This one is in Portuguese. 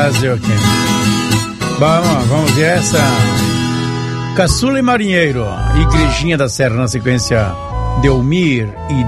Fazer o quê? Vamos ver essa. Caçula e Marinheiro, Igrejinha da Serra, na sequência Delmir e